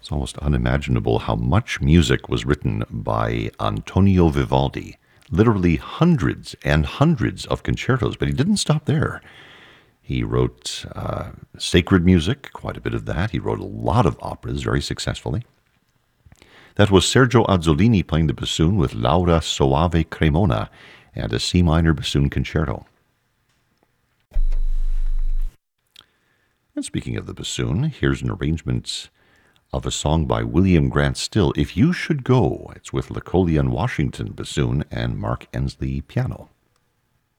It's almost unimaginable how much music was written by Antonio Vivaldi. Literally hundreds and hundreds of concertos, but he didn't stop there. He wrote sacred music, quite a bit of that. He wrote a lot of operas very successfully. That was Sergio Azzolini playing the bassoon with Laura Soave Cremona and a C minor bassoon concerto. And speaking of the bassoon, here's an arrangement of a song by William Grant Still, If You Should Go. It's with Lacolian Washington bassoon and Mark Ensley piano.